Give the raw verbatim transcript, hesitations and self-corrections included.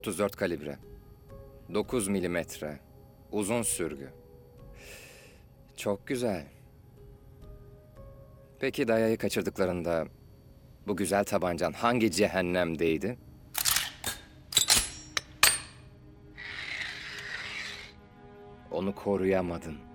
otuz dört kalibre. dokuz milimetre. Uzun sürgü. Çok güzel. Peki Daya'yı kaçırdıklarında bu güzel tabancan hangi cehennemdeydi? Onu koruyamadın.